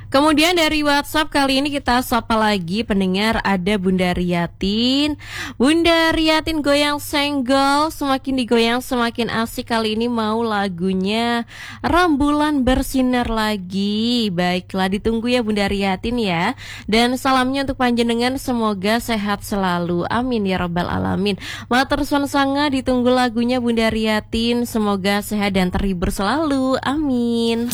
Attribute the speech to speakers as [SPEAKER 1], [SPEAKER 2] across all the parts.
[SPEAKER 1] Kemudian dari WhatsApp kali ini kita sapa lagi pendengar, ada Bunda Riatin. Bunda Riatin goyang senggol, semakin digoyang semakin asik. Kali ini mau lagunya Rembulan Bersinar Lagi. Baiklah, ditunggu ya Bunda Riatin ya. Dan salamnya untuk panjenengan semoga sehat selalu. Amin ya rabbal alamin. Matur suwun sanga, ditunggu lagunya Bunda Riatin, semoga sehat dan terhibur selalu. Amin.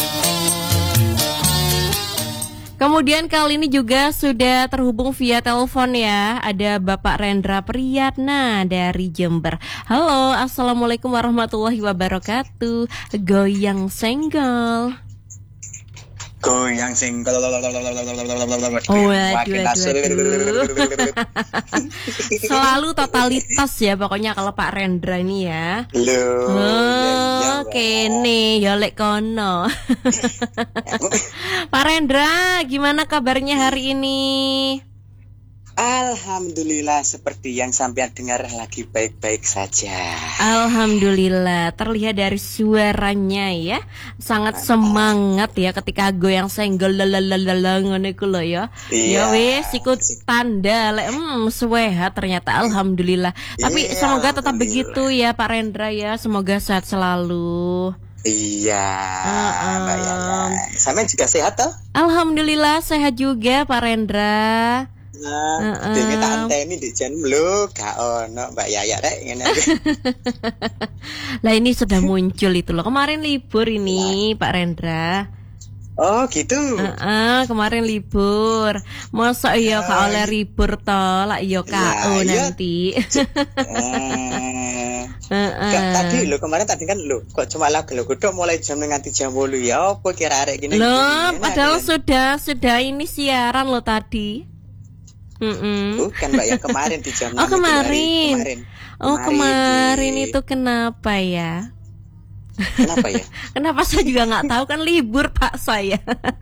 [SPEAKER 1] Kemudian kali ini juga sudah terhubung via telepon ya. Ada Bapak Rendra Priyatna dari Jember. Halo, assalamualaikum warahmatullahi wabarakatuh. Goyang senggol.
[SPEAKER 2] Goyang senggol.
[SPEAKER 1] Waduh. Selalu totalitas ya pokoknya kalau Pak Rendra ini ya. Kene ya lek kono. Pak Rendra, gimana kabarnya hari ini?
[SPEAKER 2] Alhamdulillah, seperti yang sampean dengar lagi baik-baik saja.
[SPEAKER 1] Alhamdulillah, terlihat dari suaranya ya, sangat semangat ya ketika goyang senggol lalalala ngono iku lho ya. Ya wis ikut tanda lek sehat ternyata alhamdulillah. Tapi semoga tetap begitu ya Pak Rendra ya, semoga sehat selalu.
[SPEAKER 2] Iya, Mbak Yaya. Sampean juga sehat toh?
[SPEAKER 1] Alhamdulillah sehat juga Pak Rendra.
[SPEAKER 2] Dene tak anteni di jam lho, gak ono Mbak Yaya rek ngene.
[SPEAKER 1] Lah ini sudah muncul itu loh. Kemarin libur ini Pak Rendra.
[SPEAKER 2] Oh gitu.
[SPEAKER 1] Kemarin libur. Masa iya gak oleh libur toh, lah iya KO nanti.
[SPEAKER 2] Tadi lo kemarin tadi kan lo kok cuma lagu tok mulai jam nganti jam 8 ya apa kira arek gini.
[SPEAKER 1] Loh, padahal sudah ini siaran lo tadi.
[SPEAKER 2] Bukan Mbak yang kemarin di jam 6.
[SPEAKER 1] Oh kemarin. Kemarin
[SPEAKER 2] di...
[SPEAKER 1] itu kenapa ya?
[SPEAKER 2] Kenapa ya?
[SPEAKER 1] Kenapa saya juga nggak tahu, kan libur Pak saya.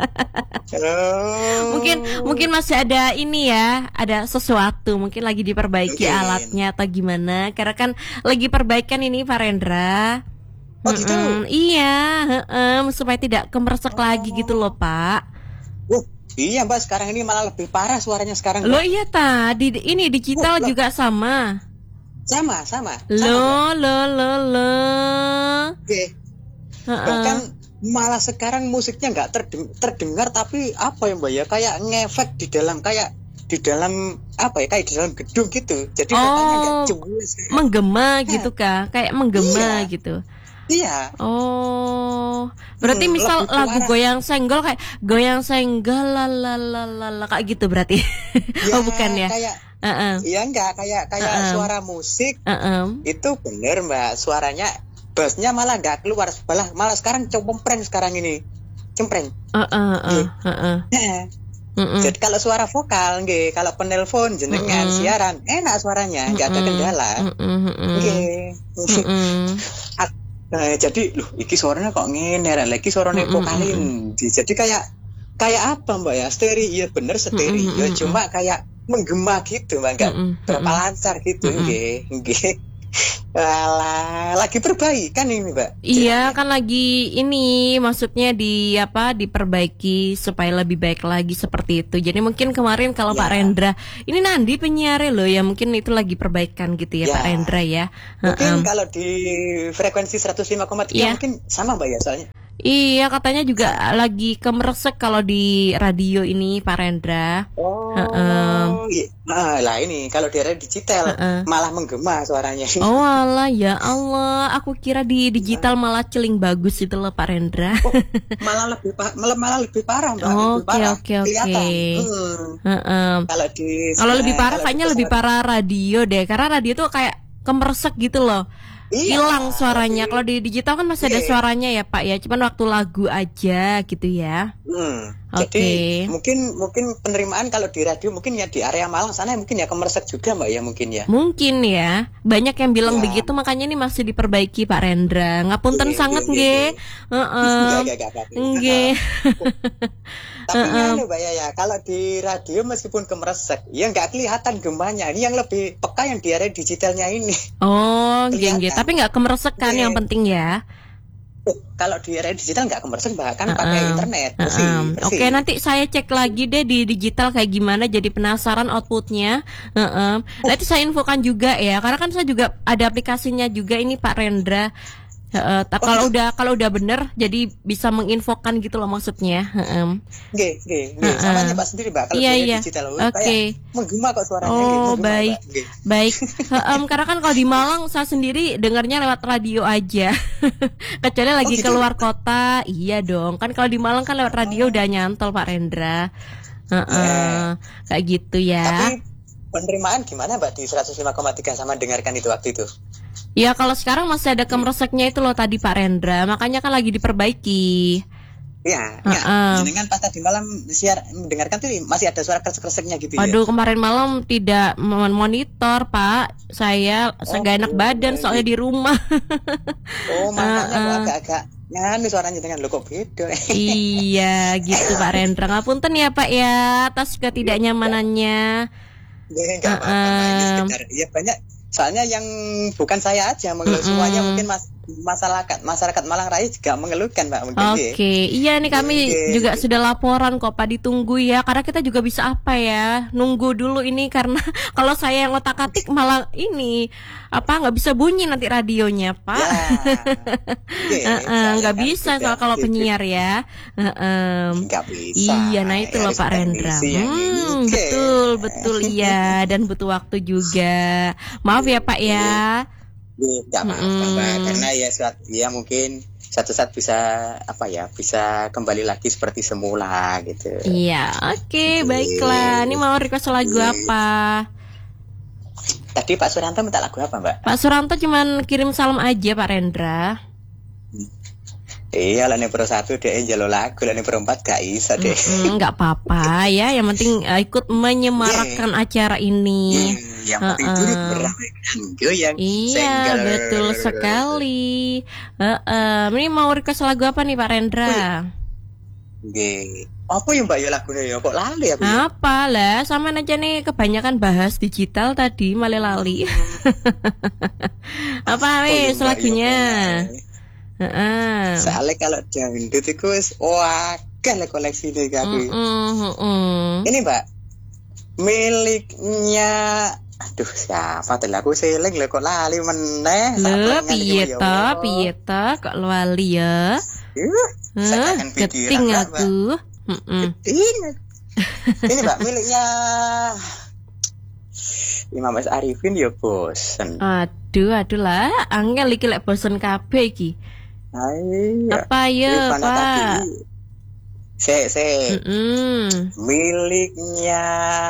[SPEAKER 1] Mungkin masih ada ini ya, ada sesuatu, mungkin lagi diperbaiki alatnya atau gimana? Karena kan lagi perbaikan ini Pak Rendra.
[SPEAKER 2] Oh gitu?
[SPEAKER 1] Iya, supaya tidak kemeresek lagi gitu loh Pak.
[SPEAKER 2] Iya Mbak, sekarang ini malah lebih parah suaranya sekarang.
[SPEAKER 1] Lo iya tadi ini digital juga sama.
[SPEAKER 2] Sama.
[SPEAKER 1] Lo.
[SPEAKER 2] Oke. Bahkan malah sekarang musiknya nggak terdengar, tapi apa ya Mbak ya, kayak ngefek di dalam apa ya, kayak di dalam gedung gitu. Jadi katanya nggak jelas.
[SPEAKER 1] Menggema gitu kah? Kayak menggema gitu.
[SPEAKER 2] Iya.
[SPEAKER 1] Oh, berarti misal lagu goyang senggol kayak goyang senggol lalalala kayak gitu berarti.
[SPEAKER 2] Ya,
[SPEAKER 1] bukan ya?
[SPEAKER 2] Kayak iya enggak, kayak suara musik. Itu bener Mbak, suaranya bassnya malah enggak keluar, malah sekarang cempreng sekarang ini. Cempreng. Jadi kalau suara vokal nggih, kalau penelpon jenengan siaran enak suaranya, enggak ada kendala. Nggih. Jadi loh, iki suaranya kok ngene lagi suaranya vokalin. Jadi kayak apa Mbak ya? Stereo, iya bener stereo, cuma kayak menggema gitu Mbak, enggak berapa lancar gitu nggih. Alah, lagi perbaikan ini Mbak.
[SPEAKER 1] Iya kan lagi ini, maksudnya diperbaiki supaya lebih baik lagi seperti itu. Jadi mungkin kemarin kalau Pak Rendra ini Nandi penyiarnya loh ya, mungkin itu lagi perbaikan gitu ya Pak Rendra ya.
[SPEAKER 2] Mungkin kalau di frekuensi 105,3 mungkin sama Mbak ya soalnya.
[SPEAKER 1] Iya katanya juga lagi kemeresek kalau di radio ini Pak Rendra.
[SPEAKER 2] Lah ini kalau di radio digital malah menggema suaranya.
[SPEAKER 1] Oh alah, ya Allah, aku kira di digital malah celing bagus itu loh Pak Rendra.
[SPEAKER 2] Malah lebih parah Mbak.
[SPEAKER 1] Oke.
[SPEAKER 2] Kalau
[SPEAKER 1] lebih parah kayaknya lebih parah radio deh, karena radio tuh kayak kemeresek gitu loh. Hilang suaranya. Kalau di digital kan masih ada suaranya ya Pak ya, cuman waktu lagu aja gitu ya.
[SPEAKER 2] Jadi mungkin penerimaan kalau di radio mungkin ya di area Malang sana mungkin ya kemeresek juga Mbak ya mungkin ya.
[SPEAKER 1] Mungkin ya. Banyak yang bilang begitu, makanya ini masih diperbaiki Pak Rendra. Ngapunten sangat nggih. Nggih.
[SPEAKER 2] Tapi Mbak ya, kalau di radio meskipun kemeresek, ya nggak kelihatan gemanya. Ini yang lebih peka yang di area digitalnya ini.
[SPEAKER 1] Oh, nggih. Tapi nggak kemeresek kan yang penting ya.
[SPEAKER 2] Kalau di era digital nggak komersil, bahkan pakai internet. Bersih.
[SPEAKER 1] Oke, nanti saya cek lagi deh di digital kayak gimana, jadi penasaran outputnya. Nanti saya infokan juga ya, karena kan saya juga ada aplikasinya juga ini Pak Rendra. Kalau udah bener, jadi bisa menginfokan gitu loh maksudnya.
[SPEAKER 2] Oke. Sama Pak sendiri Mbak. Kalau
[SPEAKER 1] iya.
[SPEAKER 2] digital,
[SPEAKER 1] Oke.
[SPEAKER 2] Menggema kok suaranya.
[SPEAKER 1] Oh baik, baik. Karena kan kalau di Malang saya sendiri dengarnya lewat radio aja. Kecuali lagi
[SPEAKER 2] gitu?
[SPEAKER 1] keluar kota, iya dong. Kan kalau di Malang kan lewat radio udah nyantol Pak Rendra. Kayak gitu ya.
[SPEAKER 2] Tapi penerimaan gimana Mbak di 105,3 sama dengarkan itu waktu itu?
[SPEAKER 1] Ya kalau sekarang masih ada kemereseknya itu loh tadi Pak Rendra, makanya kan lagi diperbaiki.
[SPEAKER 2] Ya, dengan pas tadi malam siar mendengarkan tuh masih ada suara kresek-kreseknya gitu.
[SPEAKER 1] Waduh, kemarin malam tidak monitor Pak, saya nggak enak badan soalnya di rumah.
[SPEAKER 2] Makanya kok agak-agak nih suaranya dengan lo kok beda.
[SPEAKER 1] Iya, gitu Pak Rendra. Ngapunten ya Pak ya atas ketidaknyamanannya.
[SPEAKER 2] Enggak apa-apa, ini sekedar ya banyak. Soalnya yang bukan saya aja mengeluh, semuanya mungkin masyarakat Malang Raya juga mengeluhkan Pak.
[SPEAKER 1] Oke, iya nih kami juga sudah laporan kok Pak, ditunggu ya, karena kita juga bisa apa ya, nunggu dulu ini karena kalau saya yang otak-atik malah ini nggak bisa bunyi nanti radionya Pak. Nggak bisa soal kalau penyiar ya.
[SPEAKER 2] Nggak bisa.
[SPEAKER 1] Iya, nah itu loh Pak Rendra. Betul iya, dan butuh waktu juga. Maaf ya Pak ya.
[SPEAKER 2] Nggak apa-apa Mbak, karena ya mungkin satu saat bisa bisa kembali lagi seperti semula gitu.
[SPEAKER 1] Iya, oke, baiklah. Ini mau request lagu apa?
[SPEAKER 2] Tadi Pak Suranto minta lagu apa Mbak?
[SPEAKER 1] Pak Suranto cuman kirim salam aja Pak Rendra.
[SPEAKER 2] Iya, lani pro 1 deh jalo lagu, lani pro 4 gak bisa deh.
[SPEAKER 1] Nggak apa-apa ya, yang penting ikut menyemarakkan acara ini.
[SPEAKER 2] Yang penting turut meramaikan goyang.
[SPEAKER 1] Iya, betul sekali. Ini mau request lagu apa nih Pak Rendra?
[SPEAKER 2] Apa ya Mbak ya lagunya ya? Kok lali aku?
[SPEAKER 1] Apa lah, sama aja nih kebanyakan bahas digital tadi malah lali. Apa wis lagunya?
[SPEAKER 2] Soalnya kalau dangdut itu kan koleksi deh aku. Ini Mbak, miliknya siapa tuh lagu seling kok lali meneh.
[SPEAKER 1] Piye ta kok lali ya? Keting aku.
[SPEAKER 2] Ini Mbak miliknya Imam S. Arifin ya bosen.
[SPEAKER 1] Aduh lah, angel iki lek bosen kabeh iki. Apa ya Pak?
[SPEAKER 2] Miliknya.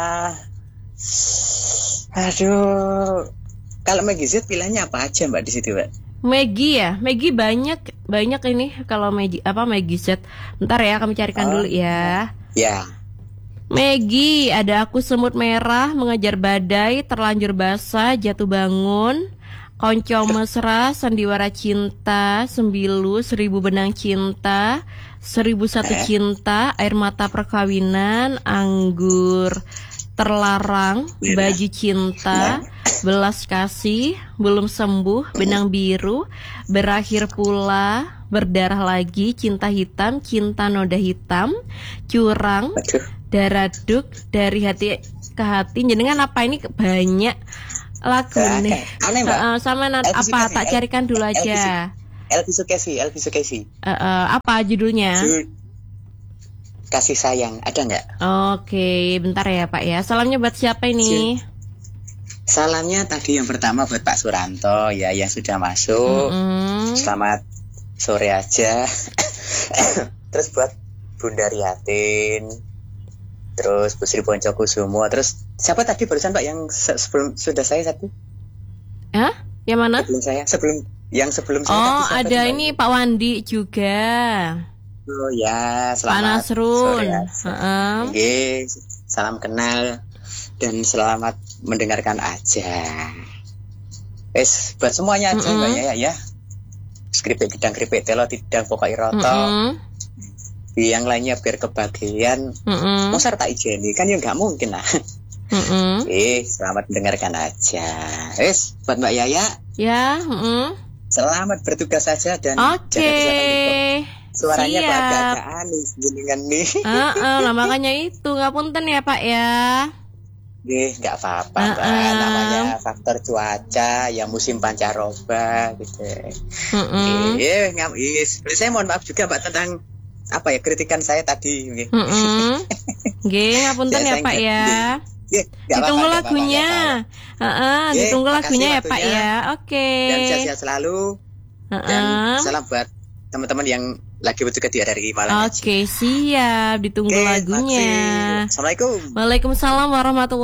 [SPEAKER 2] Aduh. Kalau Maggie Z pilihannya apa aja Mbak di situ Mbak?
[SPEAKER 1] Maggie ya, Maggie banyak ini kalau Maggie Z. Bentar ya, kami carikan dulu ya.
[SPEAKER 2] Ya.
[SPEAKER 1] Maggie, ada Aku Semut Merah, Mengejar Badai, Terlanjur Basah, Jatuh Bangun, Konco Mesra, Sandiwara Cinta, Sembilu, 1000 Benang Cinta, 1001 Cinta, Air Mata Perkawinan, Anggur Terlarang, Baju Cinta, Belas Kasih, Belum Sembuh, Benang Biru, Berakhir Pula, Berdarah Lagi, Cinta Hitam, Cinta Noda Hitam, Curang, Daraduk, Dari Hati ke Hati. Jenengan apa ini banyak lagu nih. Sama apa tak carikan dulu aja.
[SPEAKER 2] Elvi Sukesi.
[SPEAKER 1] Apa judulnya?
[SPEAKER 2] Kasih Sayang, ada nggak?
[SPEAKER 1] Oke, bentar ya Pak ya. Salamnya buat siapa ini?
[SPEAKER 2] Salamnya tadi yang pertama buat Pak Suranto ya yang sudah masuk. Selamat sore aja. Terus buat Bunda Riatin. Terus Bu Sri Poncokusumo. Terus siapa tadi barusan Pak yang sebelum sudah saya satu?
[SPEAKER 1] Yang mana?
[SPEAKER 2] Sebelum saya.
[SPEAKER 1] Oh, ada ini Pak Wandi juga.
[SPEAKER 2] Oh ya, selamat
[SPEAKER 1] Pak Nasrun.
[SPEAKER 2] Oke, salam kenal dan selamat mendengarkan aja. Buat semuanya aja Mbak ya. Skripik gedang kripik telo tidak pokok iroto. Yang lainnya biar kebagian. Masa tak ijeni kan ya nggak mungkin lah. Selamat mendengarkan aja. Buat Mbak Yaya.
[SPEAKER 1] Ya.
[SPEAKER 2] Selamat bertugas saja dan
[SPEAKER 1] Oke.
[SPEAKER 2] jaga kesehatan Ibu. Suaranya kok
[SPEAKER 1] Siap.
[SPEAKER 2] agak-agak aneh jenengan nih.
[SPEAKER 1] Lah makanya itu ngapunten ya Pak ya.
[SPEAKER 2] Nggak apa-apa Mbak, namanya faktor cuaca, ya musim pancaroba gitu. Saya mohon maaf juga Mbak tentang apa ya kritikan saya tadi.
[SPEAKER 1] Nggih, ngapunten ya Pak ya. Ditunggu lagunya. Ditunggu lagunya ya Pak ya. Oke.
[SPEAKER 2] Dan sehat-sehat selalu. Dan salam buat teman-teman yang lagi bertugas di RRI Malang.
[SPEAKER 1] Oke, siap. Ditunggu lagunya.
[SPEAKER 2] Assalamualaikum.
[SPEAKER 1] Waalaikumsalam warahmatullahi